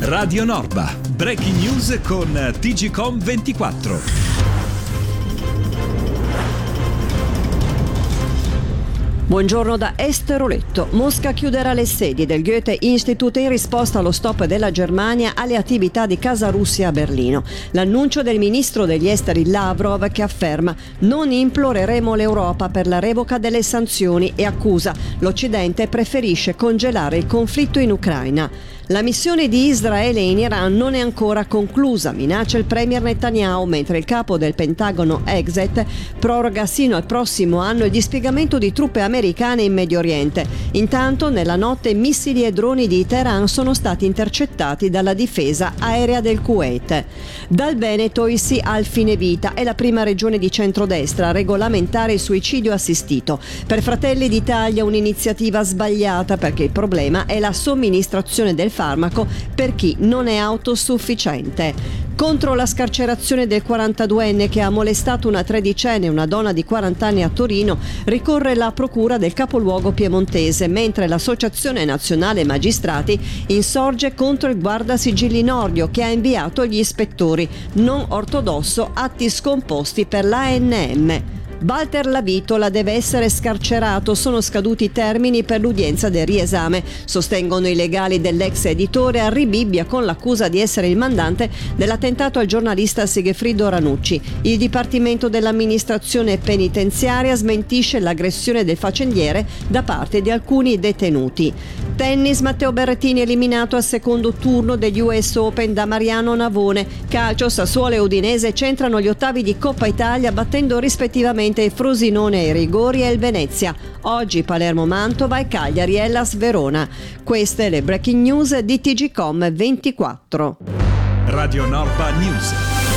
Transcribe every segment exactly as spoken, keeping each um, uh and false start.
Radio Norba, breaking news con T G Com ventiquattro. Buongiorno da Esteroletto. Mosca chiuderà le sedi del Goethe-Institut in risposta allo stop della Germania alle attività di Casa Russia a Berlino. L'annuncio del ministro degli esteri Lavrov, che afferma: non imploreremo l'Europa per la revoca delle sanzioni, e accusa l'Occidente preferisce congelare il conflitto in Ucraina. La missione di Israele in Iran non è ancora conclusa, minaccia il premier Netanyahu, mentre il capo del Pentagono Exet proroga sino al prossimo anno il dispiegamento di truppe americane in Medio Oriente. Intanto, nella notte, missili e droni di Teheran sono stati intercettati dalla difesa aerea del Kuwait. Dal Veneto il sì al fine vita, è la prima regione di centrodestra a regolamentare il suicidio assistito. Per Fratelli d'Italia un'iniziativa sbagliata, perché il problema è la somministrazione del farmaco per chi non è autosufficiente. Contro la scarcerazione del quarantaduenne che ha molestato una tredicenne e una donna di quaranta anni a Torino, ricorre la procura del capoluogo piemontese, mentre l'Associazione Nazionale Magistrati insorge contro il guardasigilli Nordio, che ha inviato gli ispettori non ortodosso atti scomposti per l'A N M. Walter Lavitola deve essere scarcerato, sono scaduti i termini per l'udienza del riesame, sostengono i legali dell'ex editore Harry Bibbia, con l'accusa di essere il mandante dell'attentato al giornalista Sigefrido Ranucci. Il Dipartimento dell'Amministrazione Penitenziaria smentisce l'aggressione del faccendiere da parte di alcuni detenuti. Tennis, Matteo Berrettini eliminato al secondo turno degli U S Open da Mariano Navone. Calcio, Sassuolo e Udinese centrano gli ottavi di Coppa Italia, battendo rispettivamente il Frosinone ai rigori e il Venezia. Oggi Palermo-Mantova e Cagliari-Hellas Verona. Queste le breaking news di T G Com ventiquattro. Radio Norba News.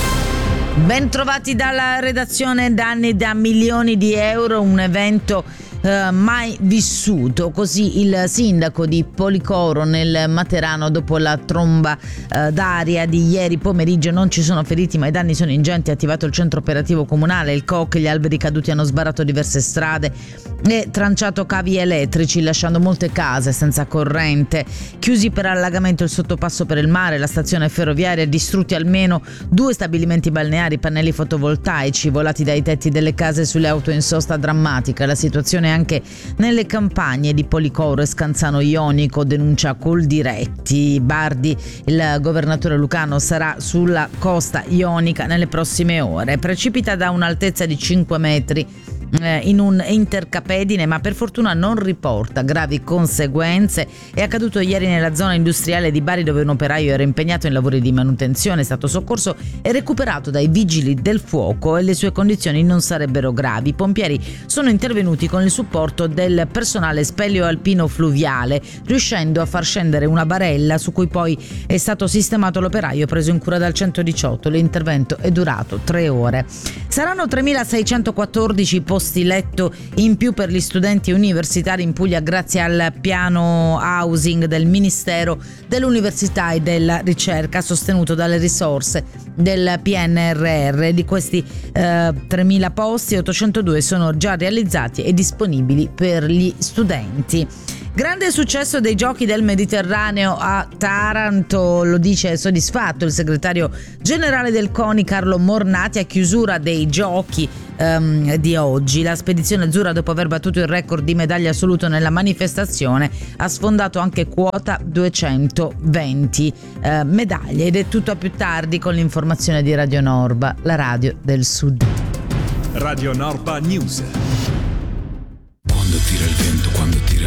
Ben trovati dalla redazione. Danni da milioni di euro, un evento Uh, mai vissuto. Così il sindaco di Policoro nel Materano dopo la tromba uh, d'aria di ieri pomeriggio. Non ci sono feriti ma i danni sono ingenti. Ha attivato il centro operativo comunale, il C O C. Gli alberi caduti hanno sbarato diverse strade e tranciato cavi elettrici, lasciando molte case senza corrente. Chiusi per allagamento il sottopasso per il mare, la stazione ferroviaria, distrutti almeno due stabilimenti balneari, pannelli fotovoltaici volati dai tetti delle case sulle auto in sosta. Drammatica la situazione anche nelle campagne di Policoro e Scanzano Ionico, denuncia Coldiretti. Bardi, il governatore lucano, sarà sulla costa ionica nelle prossime ore. Precipita da un'altezza di cinque metri in un intercapedine, ma per fortuna non riporta gravi conseguenze. È accaduto ieri nella zona industriale di Bari, dove un operaio era impegnato in lavori di manutenzione, è stato soccorso e recuperato dai vigili del fuoco e le sue condizioni non sarebbero gravi. I pompieri sono intervenuti con il supporto del personale speleo alpino fluviale, riuscendo a far scendere una barella su cui poi è stato sistemato l'operaio, preso in cura dal centodiciotto. L'intervento è durato tre ore. Saranno tremilaseicentoquattordici posti letto in più per gli studenti universitari in Puglia grazie al piano housing del Ministero dell'Università e della Ricerca, sostenuto dalle risorse del P N R R. Di questi eh, tremila posti, ottocentodue sono già realizzati e disponibili per gli studenti. Grande successo dei giochi del Mediterraneo a Taranto, lo dice soddisfatto il segretario generale del CONI Carlo Mornati a chiusura dei giochi um, di oggi. La spedizione azzurra, dopo aver battuto il record di medaglie assolute nella manifestazione, ha sfondato anche quota duecentoventi uh, medaglie. Ed è tutto a più tardi con l'informazione di Radio Norba, la radio del Sud. Radio Norba News. Quando tira il vento, quando tira